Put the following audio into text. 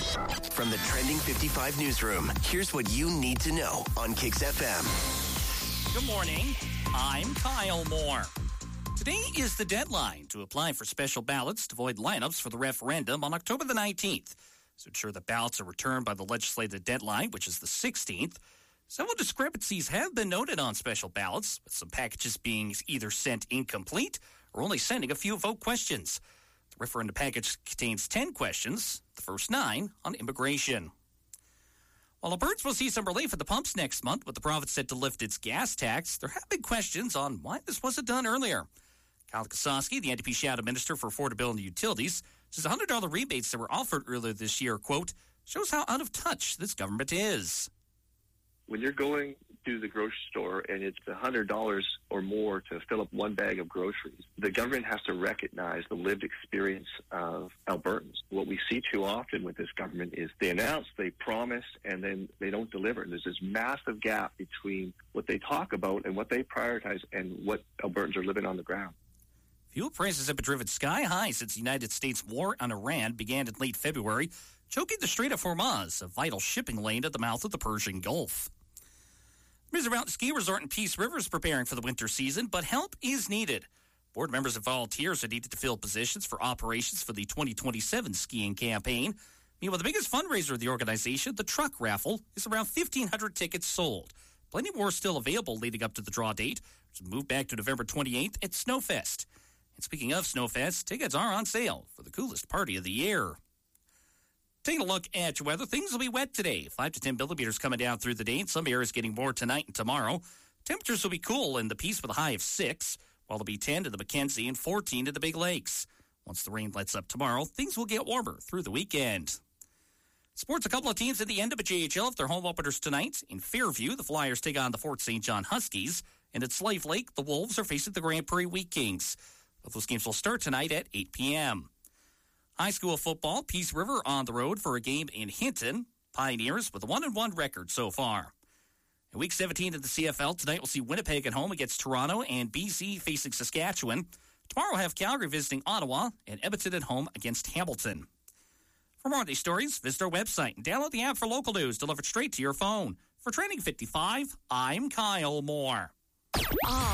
From the Trending 55 newsroom, here's what you need to know on Kicks FM. Good morning. I'm Kyle Moore. Today is the deadline to apply for special ballots to void lineups for the referendum on October the 19th. To ensure the ballots are returned by the legislative deadline, which is the 16th, several discrepancies have been noted on special ballots, with some packages being either sent incomplete or only sending a few vote questions. The referendum package contains 10 questions, the first 9 on immigration. While Albertans will see some relief at the pumps next month, with the province set to lift its gas tax, there have been questions on why this wasn't done earlier. Kyle Kasowski, the NDP Shadow Minister for Affordability and Utilities, says the $100 rebates that were offered earlier this year, quote, shows how out of touch this government is. When you're going to the grocery store and it's $100 or more to fill up one bag of groceries, the government has to recognize the lived experience of Albertans. What we see too often with this government is they announce, they promise, and then they don't deliver. And there's this massive gap between what they talk about and what they prioritize and what Albertans are living on the ground. Fuel prices have been driven sky high since the United States war on Iran began in late February, choking the Strait of Hormuz, a vital shipping lane at the mouth of the Persian Gulf. Misery Mountain Ski Resort in Peace River is preparing for the winter season, but help is needed. Board members and volunteers are needed to fill positions for operations for the 2027 skiing campaign. Meanwhile, the biggest fundraiser of the organization, the truck raffle, is around 1,500 tickets sold. Plenty more still available leading up to the draw date, which will move back to November 28th at Snowfest. And speaking of Snowfest, tickets are on sale for the coolest party of the year. Taking a look at your weather, things will be wet today. 5 to 10 millimeters coming down through the day. In some areas getting more tonight and tomorrow. Temperatures will be cool in the Peace with a high of 6, while it'll be 10 to the Mackenzie and 14 to the Big Lakes. Once the rain lets up tomorrow, things will get warmer through the weekend. Sports, a couple of teams at the end of a JHL if their home openers tonight. In Fairview, the Flyers take on the Fort St. John Huskies. And at Slave Lake, the Wolves are facing the Grand Prairie Wheat Kings. Both those games will start tonight at 8 p.m. High school football, Peace River on the road for a game in Hinton. Pioneers with a 1-1 record so far. In Week 17 of the CFL, tonight we'll see Winnipeg at home against Toronto and BC facing Saskatchewan. Tomorrow we'll have Calgary visiting Ottawa and Edmonton at home against Hamilton. For more of these stories, visit our website and download the app for local news delivered straight to your phone. For Training 55, I'm Kyle Moore.